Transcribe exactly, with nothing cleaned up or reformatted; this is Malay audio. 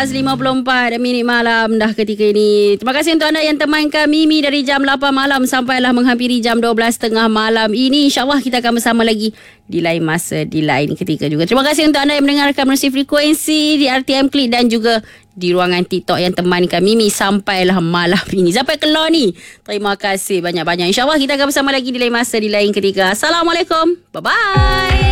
belas lima puluh empat minit malam dah ketika ini. Terima kasih untuk anda yang temankan Mimi dari jam lapan malam sampailah menghampiri jam dua belas tengah malam ini. InsyaAllah kita akan bersama lagi di lain masa, di lain ketika juga. Terima kasih untuk anda yang mendengarkan melalui frekuensi di R T M Klik dan juga di ruangan TikTok yang temankan Mimi sampailah malam ini. Sampai keluar ni. Terima kasih banyak-banyak. InsyaAllah kita akan bersama lagi di lain masa, di lain ketika. Assalamualaikum. Bye-bye.